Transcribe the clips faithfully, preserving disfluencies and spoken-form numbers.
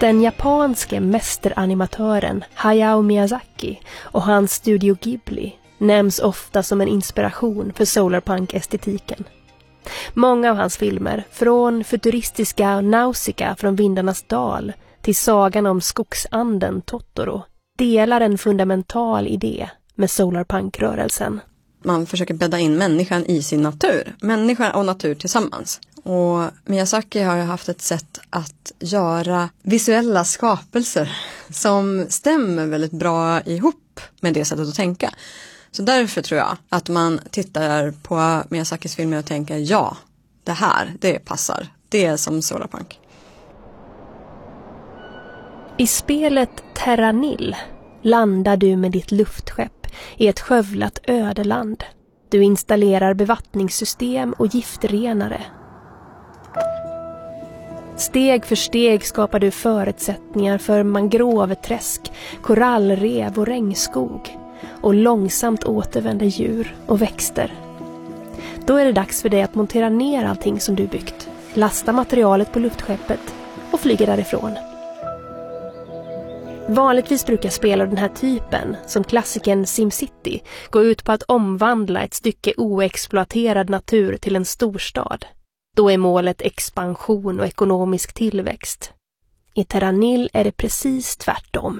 Den japanske mästeranimatören Hayao Miyazaki och hans Studio Ghibli nämns ofta som en inspiration för solarpunk-estetiken. Många av hans filmer, från futuristiska Nausicaa från Vindarnas dal till sagan om skogsanden Totoro, delar en fundamental idé med solarpunk-rörelsen. Man försöker bädda in människan i sin natur. Människa och natur tillsammans. Och Miyazaki har ju haft ett sätt att göra visuella skapelser som stämmer väldigt bra ihop med det sättet att tänka. Så därför tror jag att man tittar på Miyazakis filmer och tänker ja, det här, det passar. Det är som solarpunk. I spelet Terra Nil landar du med ditt luftskepp i ett skövlat ödeland. Du installerar bevattningssystem och giftrenare. Steg för steg skapar du förutsättningar för mangroveträsk, korallrev och regnskog och långsamt återvänder djur och växter. Då är det dags för dig att montera ner allting som du byggt, lasta materialet på luftskeppet och flyga därifrån. Vanligtvis brukar spel av den här typen, som klassikern SimCity, gå ut på att omvandla ett stycke oexploaterad natur till en storstad. Då är målet expansion och ekonomisk tillväxt. I Terra Nil är det precis tvärtom.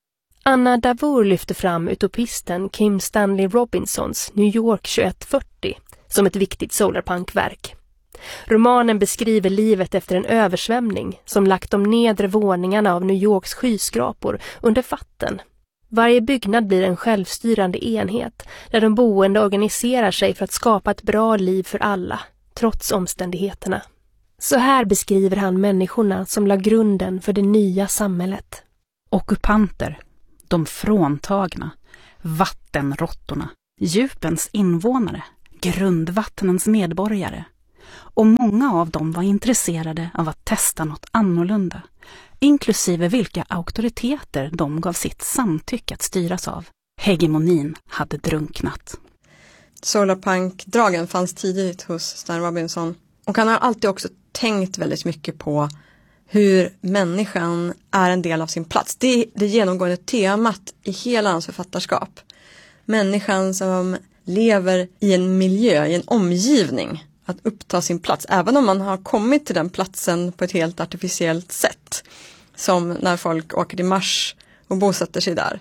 Anna Davour lyfter fram utopisten Kim Stanley Robinsons New York tjugoett fyrtio som ett viktigt solarpunkverk. Romanen beskriver livet efter en översvämning som lagt de nedre våningarna av New Yorks skyskrapor under vatten. Varje byggnad blir en självstyrande enhet där de boende organiserar sig för att skapa ett bra liv för alla, trots omständigheterna. Så här beskriver han människorna som la grunden för det nya samhället. Ockupanter, de fråntagna, vattenråttorna, djupens invånare, grundvattnens medborgare. Och många av dem var intresserade av att testa något annorlunda, inklusive vilka auktoriteter de gav sitt samtycke att styras av. Hegemonin hade drunknat. Solarpunk-dragen fanns tidigt hos Stan Robinson. Och han har alltid också tänkt väldigt mycket på hur människan är en del av sin plats. Det är det genomgående temat i hela hans författarskap. Människan som lever i en miljö, i en omgivning. Att uppta sin plats, även om man har kommit till den platsen på ett helt artificiellt sätt. Som när folk åker till Mars och bosätter sig där.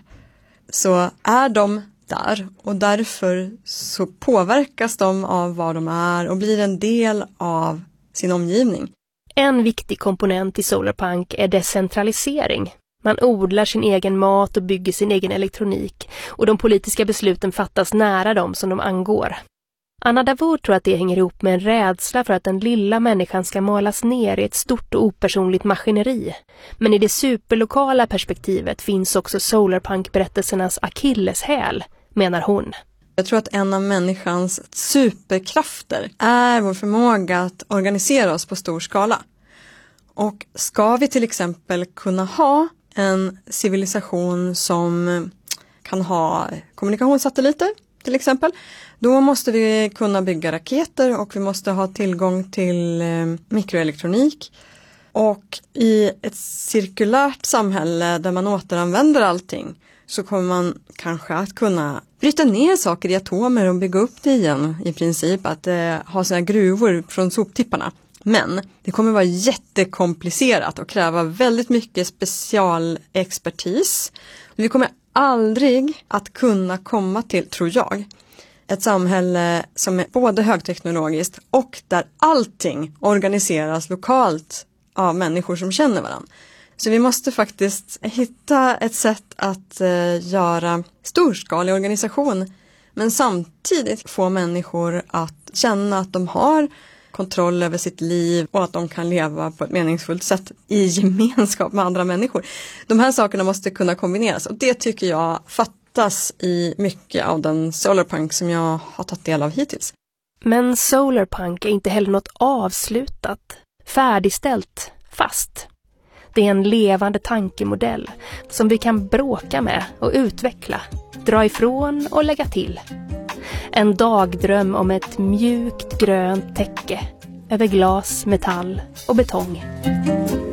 Så är de där och därför så påverkas de av vad de är och blir en del av sin omgivning. En viktig komponent i solarpunk är decentralisering. Man odlar sin egen mat och bygger sin egen elektronik och de politiska besluten fattas nära dem som de angår. Anna Davour tror att det hänger ihop med en rädsla för att den lilla människan ska malas ner i ett stort och opersonligt maskineri. Men i det superlokala perspektivet finns också solarpunk-berättelsernas akilleshäl, menar hon. Jag tror att en av människans superkrafter är vår förmåga att organisera oss på stor skala. Och ska vi till exempel kunna ha en civilisation som kan ha kommunikationssatelliter till exempel, då måste vi kunna bygga raketer och vi måste ha tillgång till eh, mikroelektronik. Och i ett cirkulärt samhälle där man återanvänder allting så kommer man kanske att kunna bryta ner saker i atomer och bygga upp det igen i princip. Att eh, ha sina gruvor från soptipparna. Men det kommer vara jättekomplicerat och kräva väldigt mycket specialexpertis. Vi kommer aldrig att kunna komma till, tror jag, ett samhälle som är både högteknologiskt och där allting organiseras lokalt av människor som känner varandra. Så vi måste faktiskt hitta ett sätt att eh, göra storskalig organisation men samtidigt få människor att känna att de har kontroll över sitt liv och att de kan leva på ett meningsfullt sätt i gemenskap med andra människor. De här sakerna måste kunna kombineras och det tycker jag fattas i mycket av den solarpunk som jag har tagit del av hittills. Men solarpunk är inte heller något avslutat, färdigställt, fast. Det är en levande tankemodell som vi kan bråka med och utveckla, dra ifrån och lägga till. En dagdröm om ett mjukt grönt täcke över glas, metall och betong.